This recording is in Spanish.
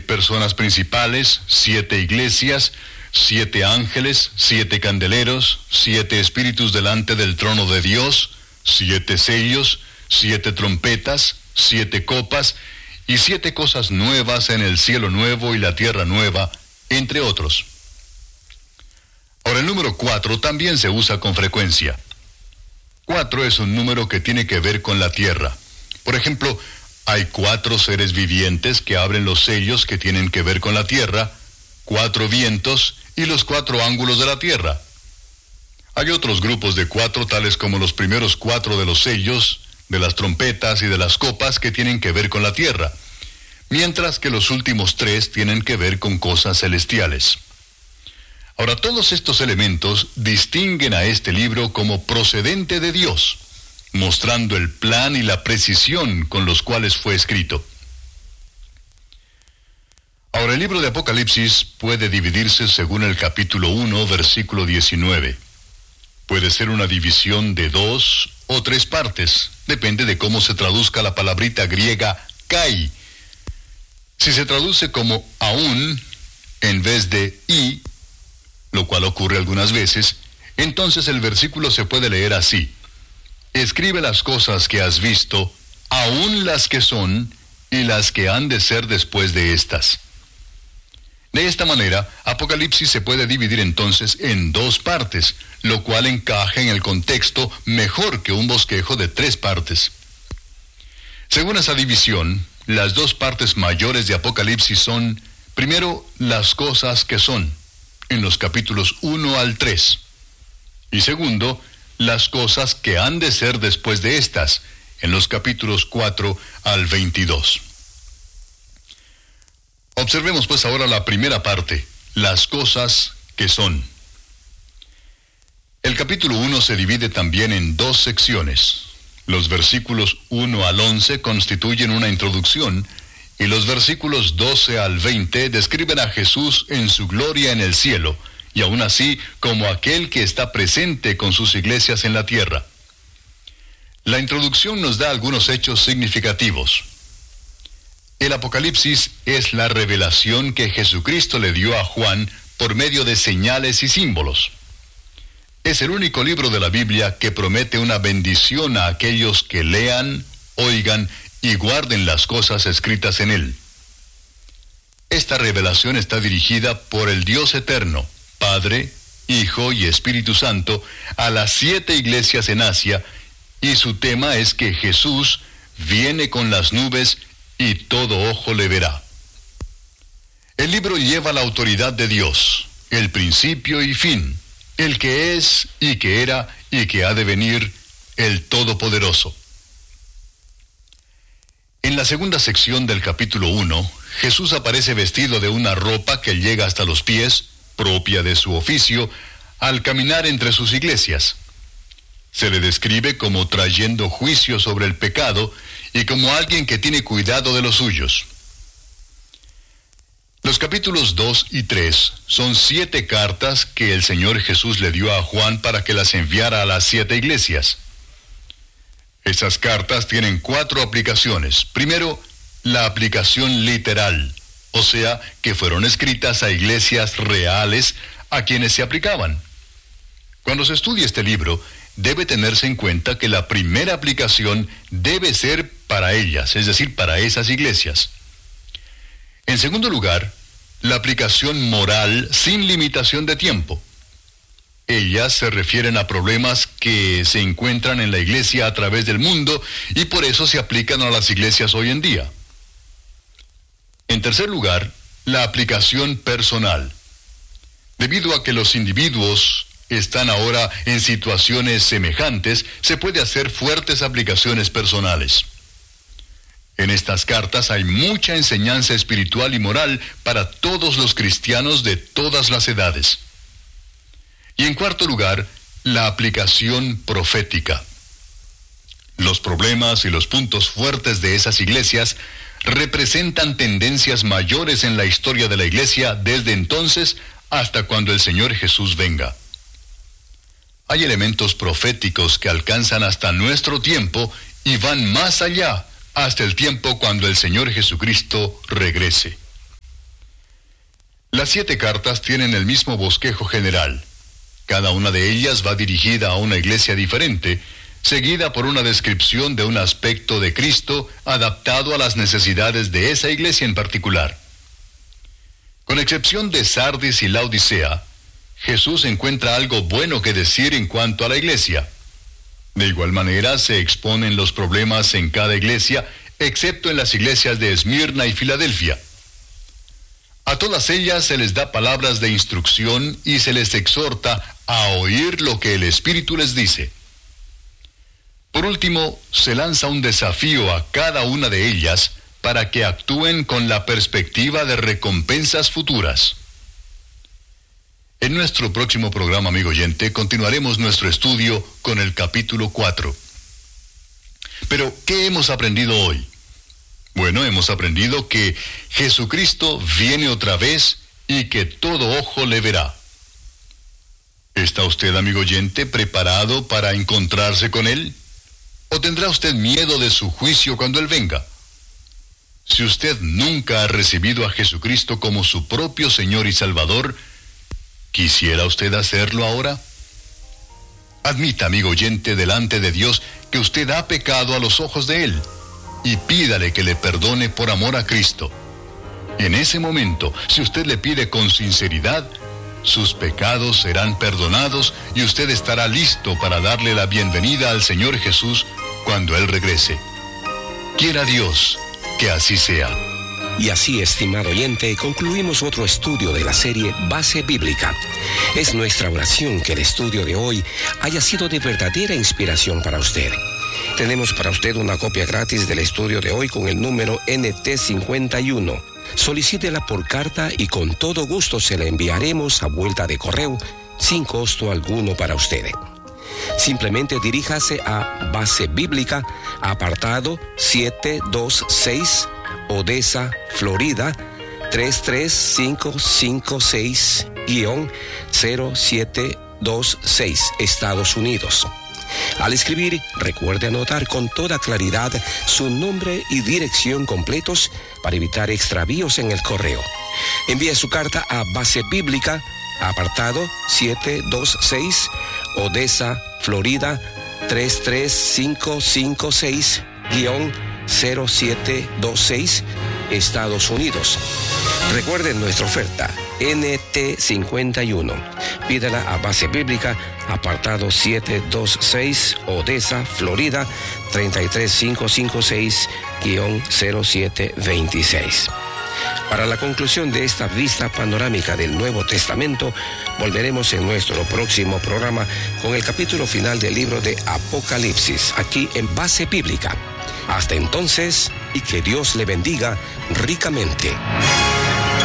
personas principales, 7 iglesias, 7 ángeles, 7 candeleros, 7 espíritus delante del trono de Dios, 7 sellos, 7 trompetas, 7 copas y 7 cosas nuevas en el cielo nuevo y la tierra nueva, entre otros. Ahora, el número 4 también se usa con frecuencia. 4 es un número que tiene que ver con la tierra. Por ejemplo, hay 4 seres vivientes que abren los sellos que tienen que ver con la tierra, 4 vientos y los 4 ángulos de la tierra. Hay otros grupos de 4, tales como los primeros 4 de los sellos, de las trompetas y de las copas, que tienen que ver con la tierra, mientras que los últimos 3 tienen que ver con cosas celestiales. Ahora, todos estos elementos distinguen a este libro como procedente de Dios, mostrando el plan y la precisión con los cuales fue escrito. Ahora, el libro de Apocalipsis puede dividirse según el capítulo 1, versículo 19. Puede ser una división de 2 o 3 partes, depende de cómo se traduzca la palabrita griega kai. Si se traduce como aún en vez de y, lo cual ocurre algunas veces, entonces el versículo se puede leer así: escribe las cosas que has visto, aún las que son y las que han de ser después de estas. De esta manera, Apocalipsis se puede dividir entonces en 2 partes, lo cual encaja en el contexto mejor que un bosquejo de 3 partes. Según esa división, las 2 partes mayores de Apocalipsis son, primero, las cosas que son, en los capítulos 1 al 3. Y segundo, las cosas que han de ser después de estas, en los capítulos 4 al 22. Observemos pues ahora la primera parte, las cosas que son. El capítulo 1 se divide también en 2 secciones. Los versículos 1 al 11 constituyen una introducción, y los versículos 12 al 20 describen a Jesús en su gloria en el cielo, y aún así como aquel que está presente con sus iglesias en la tierra. La introducción nos da algunos hechos significativos. El Apocalipsis es la revelación que Jesucristo le dio a Juan por medio de señales y símbolos. Es el único libro de la Biblia que promete una bendición a aquellos que lean, oigan y guarden las cosas escritas en él. Esta revelación está dirigida por el Dios eterno, Padre, Hijo y Espíritu Santo, a las 7 iglesias en Asia, y su tema es que Jesús viene con las nubes y todo ojo le verá. El libro lleva la autoridad de Dios, el principio y fin, el que es y que era y que ha de venir, el Todopoderoso. En la segunda sección del capítulo 1, Jesús aparece vestido de una ropa que llega hasta los pies, propia de su oficio, al caminar entre sus iglesias. Se le describe como trayendo juicio sobre el pecado y como alguien que tiene cuidado de los suyos. Los capítulos 2 y 3 son 7 cartas que el Señor Jesús le dio a Juan para que las enviara a las 7 iglesias. Esas cartas tienen 4 aplicaciones. Primero, la aplicación literal, o sea, que fueron escritas a iglesias reales a quienes se aplicaban. Cuando se estudia este libro, debe tenerse en cuenta que la primera aplicación debe ser para ellas, es decir, para esas iglesias. En segundo lugar, la aplicación moral sin limitación de tiempo. Ellas se refieren a problemas que se encuentran en la iglesia a través del mundo y por eso se aplican a las iglesias hoy en día. En tercer lugar, la aplicación personal. Debido a que los individuos están ahora en situaciones semejantes, se puede hacer fuertes aplicaciones personales. En estas cartas hay mucha enseñanza espiritual y moral para todos los cristianos de todas las edades. Y en cuarto lugar, la aplicación profética. Los problemas y los puntos fuertes de esas iglesias representan tendencias mayores en la historia de la iglesia desde entonces hasta cuando el Señor Jesús venga. Hay elementos proféticos que alcanzan hasta nuestro tiempo y van más allá, hasta el tiempo cuando el Señor Jesucristo regrese. Las 7 cartas tienen el mismo bosquejo general. Cada una de ellas va dirigida a una iglesia diferente, seguida por una descripción de un aspecto de Cristo adaptado a las necesidades de esa iglesia en particular. Con excepción de Sardis y Laodicea, Jesús encuentra algo bueno que decir en cuanto a la iglesia. De igual manera, se exponen los problemas en cada iglesia, excepto en las iglesias de Esmirna y Filadelfia. A todas ellas se les da palabras de instrucción y se les exhorta a oír lo que el Espíritu les dice. Por último, se lanza un desafío a cada una de ellas para que actúen con la perspectiva de recompensas futuras. En nuestro próximo programa, amigo oyente, continuaremos nuestro estudio con el capítulo 4. Pero, ¿qué hemos aprendido hoy? Bueno, hemos aprendido que Jesucristo viene otra vez y que todo ojo le verá. ¿Está usted, amigo oyente, preparado para encontrarse con Él? ¿O tendrá usted miedo de su juicio cuando Él venga? Si usted nunca ha recibido a Jesucristo como su propio Señor y Salvador, ¿quisiera usted hacerlo ahora? Admita, amigo oyente, delante de Dios que usted ha pecado a los ojos de Él, y pídale que le perdone por amor a Cristo. En ese momento, si usted le pide con sinceridad, sus pecados serán perdonados y usted estará listo para darle la bienvenida al Señor Jesús cuando Él regrese. Quiera Dios que así sea. Y así, estimado oyente, concluimos otro estudio de la serie Base Bíblica. Es nuestra oración que el estudio de hoy haya sido de verdadera inspiración para usted. Tenemos para usted una copia gratis del estudio de hoy con el número NT51. Solicítela por carta y con todo gusto se la enviaremos a vuelta de correo, sin costo alguno para usted. Simplemente diríjase a Base Bíblica, apartado 726, Odessa, Florida, 33556-0726, Estados Unidos. Al escribir, recuerde anotar con toda claridad su nombre y dirección completos para evitar extravíos en el correo. Envíe su carta a Base Bíblica, apartado 726, Odessa, Florida, 33556-0726, Estados Unidos. Recuerden nuestra oferta, NT51. Pídala a Base Bíblica, apartado 726, Odessa, Florida, 33556-0726. Para la conclusión de esta vista panorámica del Nuevo Testamento, volveremos en nuestro próximo programa con el capítulo final del libro de Apocalipsis, aquí en Base Bíblica. Hasta entonces, y que Dios le bendiga ricamente.